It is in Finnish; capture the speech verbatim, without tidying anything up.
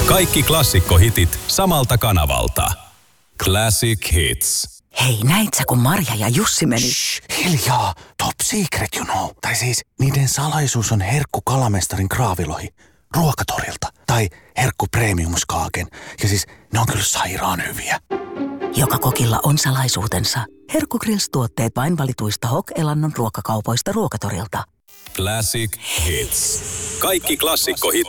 Kaikki klassikkohitit samalta kanavalta. Classic Hits. Hei, näit sä, kun Marja ja Jussi meni? Shh, hiljaa. Top secret, you know. Tai siis, niiden salaisuus on herkku kalamestarin kraavilohi ruokatorilta. Tai herkku premiumskaaken. Ja siis, ne on kyllä sairaan hyviä. Joka kokilla on salaisuutensa. Herkku Grills-tuotteet vain valituista H O K-elannon ruokakaupoista ruokatorilta. Classic Hits. Kaikki klassikkohitit